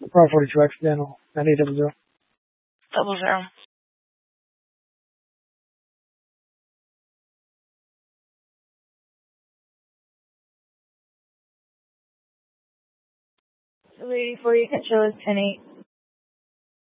Pro 42 accidental. 9800. 00. Lady 4, you can show us 10-8.